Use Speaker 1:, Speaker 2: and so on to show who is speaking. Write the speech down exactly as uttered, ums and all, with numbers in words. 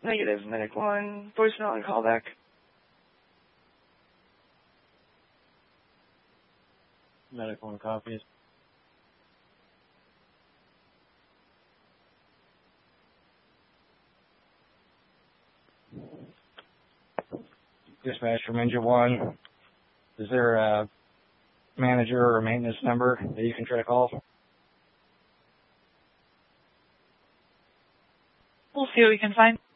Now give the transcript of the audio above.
Speaker 1: Negative, Medic one, voicemail and callback.
Speaker 2: Medic one copies. Dispatch from engine one. Is there a manager or maintenance number that you can try to call?
Speaker 1: We'll see what we can find.